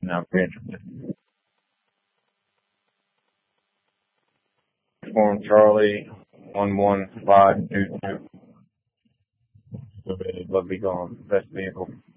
Now, preemptively. Form Charlie 11522. Love be gone. Best vehicle.